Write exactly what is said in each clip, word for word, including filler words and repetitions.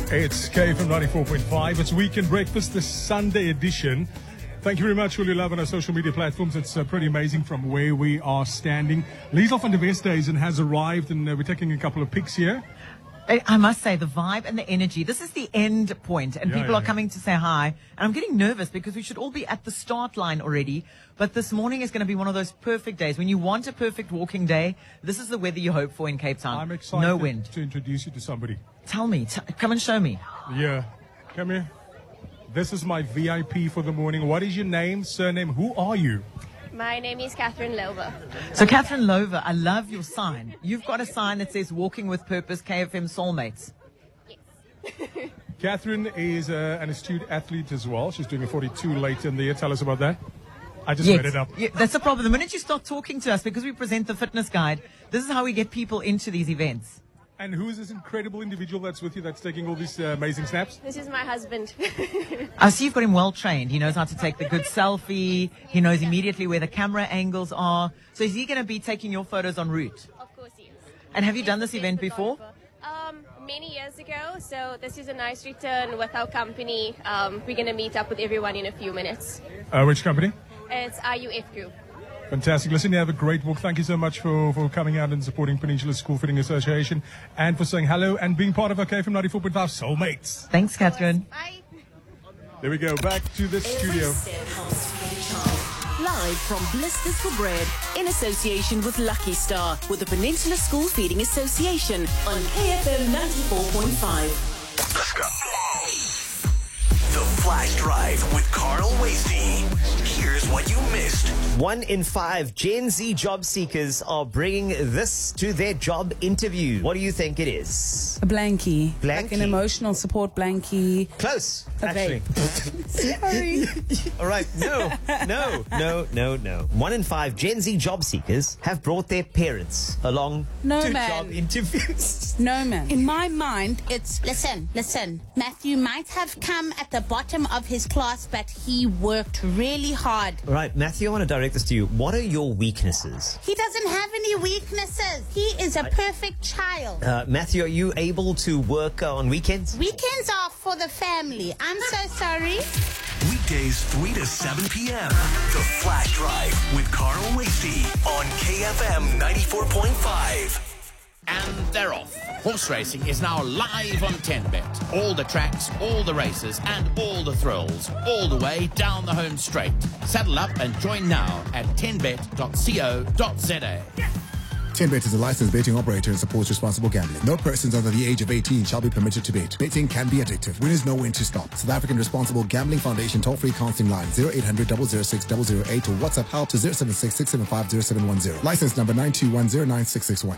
It's K F M ninety-four point five. It's Weekend Breakfast, the Sunday edition. Thank you very much for your love on our social media platforms. It's uh, pretty amazing from where we are standing. Liesel van der Westhuizen has arrived, and uh, we're taking a couple of pics here. I I must say, the vibe and the energy, this is the end point, and Yeah, people yeah, are yeah. coming to say hi. And I'm getting nervous because we should all be at the start line already. But this morning is going to be one of those perfect days. When you want a perfect walking day, this is the weather you hope for in Cape Town. I'm excited No wind. to introduce you to somebody. Tell me. T- come and show me. Yeah, come here. This is my V I P for the morning. What is your name, surname? Who are you? My name is Catherine Lover. So, Catherine Lover, I love your sign. You've got a sign that says Walking with Purpose, K F M Soulmates. Catherine is uh, an astute athlete as well. She's doing a forty-two later in the year. Tell us about that. I just Yes. made it up. Yeah, that's the problem. The minute you start talking to us, because we present the fitness guide, this is how we get people into these events. And who is this incredible individual that's with you that's taking all these uh, amazing snaps? This is my husband. I see you've got him well trained. He knows how to take the good selfie. He knows immediately where the camera angles are. So is he going to be taking your photos en route? Of course he is. And have you He's done the this best event before? photographer. Um, many years ago. So this is a nice return with our company. Um, we're going to meet up with everyone in a few minutes. Uh, which company? It's I U F Group. Fantastic. Listen, you have a great walk. Thank you so much for, for coming out and supporting Peninsula School Fitting Association and for saying hello and being part of our K F M ninety-four point five Soulmates. Thanks, Catherine. Bye. There we go. Back to the studio. Live from Blisters for Bread in association with Lucky Star with the Peninsula School Feeding Association on K F M ninety-four point five. Let's go. The Flash Drive with Carl Wasey. Here's what you missed. One in five Gen Z job seekers are bringing this to their job interview. What do you think it is? A blankie. Like Blankie. an emotional support blankie. Close, A actually. Sorry. All right, no, no, no, no, no. One in five Gen Z job seekers have brought their parents along No, to man. job interviews. No, man. In my mind, it's listen, listen. Matthew might have come at the bottom of his class, but he worked really hard. All right, Matthew, I want to direct this to you. What are your weaknesses? He doesn't have any weaknesses. He is a perfect child. Uh, Matthew, are you able to work uh, on weekends? Weekends are for the family. I'm so sorry. Weekdays three to seven p.m. The Flash Drive with Carl Wasey on K F M ninety-four point five. And they're off. Horse racing is now live on ten bet. All the tracks, all the races, and all the thrills, all the way down the home straight. Saddle up and join now at ten bet dot co dot za. TenBet is a licensed betting operator and supports responsible gambling. No persons under the age of eighteen shall be permitted to bet. Betting can be addictive. Winners know when to stop. South African Responsible Gambling Foundation toll-free counseling line zero eight hundred, double oh six, double oh eight or WhatsApp help to zero seven six, six seven five, zero seven one zero. License number nine two one zero nine six six one.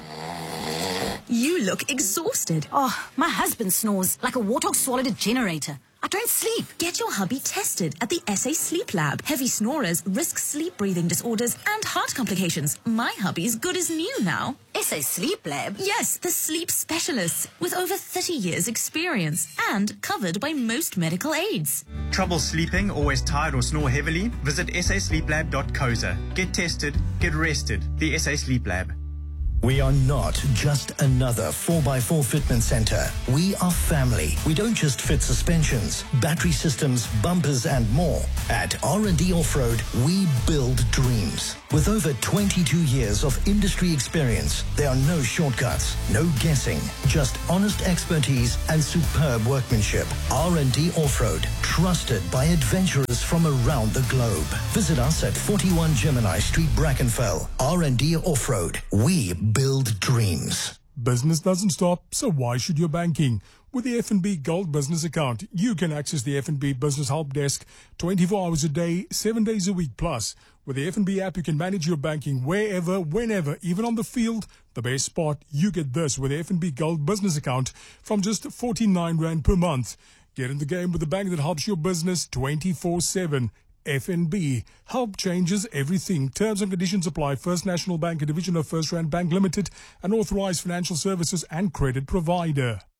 You look exhausted. Oh, my husband snores like a warthog swallowed a generator. I don't sleep. Get your hubby tested at the S A Sleep Lab. Heavy snorers risk sleep breathing disorders and heart complications. My hubby's good as new now. S A Sleep Lab? Yes, the sleep specialists with over thirty years experience and covered by most medical aids. Trouble sleeping, always tired or snore heavily? Visit s a sleep lab dot co dot za. Get tested, get rested. The S A Sleep Lab. We are not just another four by four fitment center. We are family. We don't just fit suspensions, battery systems, bumpers, and more. At R and D Off-Road, we build dreams. With over twenty-two years of industry experience, there are no shortcuts, no guessing, just honest expertise and superb workmanship. R and D Off-Road, trusted by adventurers from around the globe. Visit us at forty-one Gemini Street, Brackenfell. R and D Off-Road, we build dreams. Business doesn't stop, so why should your banking? With the F N B Gold Business Account, you can access the F N B Business Help Desk twenty-four hours a day, seven days a week. Plus, with the F N B app, you can manage your banking wherever, whenever, even on the field. The best part, you get this with the F N B Gold Business Account from just forty-nine rand per month. Get in the game with the bank that helps your business twenty-four seven. F N B. Help changes everything. Terms and conditions apply. First National Bank, a division of First Rand Bank Limited, an authorized financial services and credit provider.